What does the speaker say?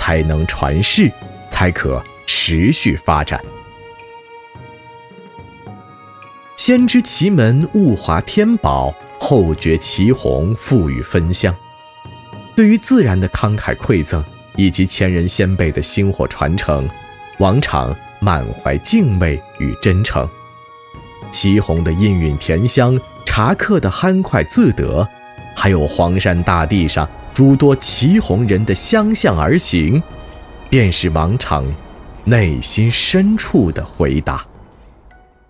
才能传世，才可持续发展。先知祁门物华天宝，后觉祁洪赋予芬香。对于自然的慷慨馈赠以及前人先辈的薪火传承，王昶满怀敬畏与真诚。祁洪的氤氲甜香，茶客的酣快自得，还有黄山大地上诸多祁洪人的相向而行，便是王昶内心深处的回答。